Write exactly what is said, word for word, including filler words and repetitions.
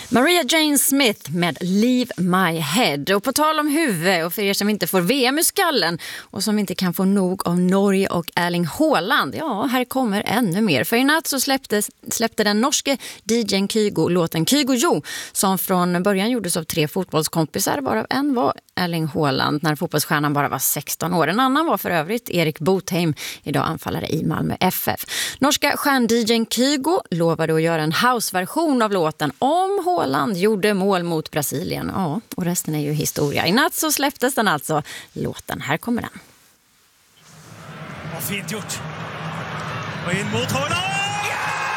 Maria Jane Smith med Leave My Head. Och på tal om huvud, och för er som inte får V M i skallen och som inte kan få nog av Norge och Erling Haaland, ja, här kommer ännu mer. För i natt så släppte, släppte den norske D J:n Kygo låten Kygo Jo, som från början gjordes av tre fotbollskompisar, varav en var Erling Haaland när fotbollsstjärnan bara var sexton år. En annan var för övrigt Erik Botheim, idag anfallare i Malmö F F. Norska stjärn-D J:n Kygo lovade att göra en houseversion av låten om Haaland gjorde mål mot Brasilien. Ja, och resten är ju historia. I natt så släpptes den alltså, låten. Här kommer den. Vad fint gjort. Och in mot Haaland!